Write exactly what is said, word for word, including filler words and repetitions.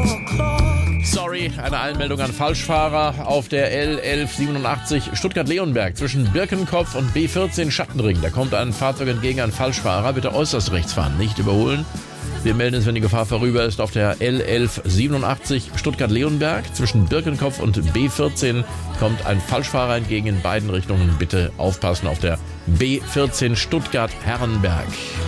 Sorry, eine Einmeldung an Falschfahrer auf der L elf siebenundachtzig Stuttgart-Leonberg zwischen Birkenkopf und B vierzehn Schattenring. Da kommt ein Fahrzeug entgegen, ein Falschfahrer. Bitte äußerst rechts fahren, nicht überholen. Wir melden es, wenn die Gefahr vorüber ist, auf der L elf siebenundachtzig Stuttgart-Leonberg. Zwischen Birkenkopf und B vierzehn kommt ein Falschfahrer entgegen in beiden Richtungen. Bitte aufpassen auf der B vierzehn Stuttgart-Herrenberg.